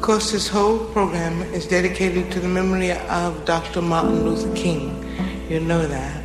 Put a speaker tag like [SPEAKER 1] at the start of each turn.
[SPEAKER 1] course, this whole program is dedicated to the memory of Dr. Martin Luther King. You know that.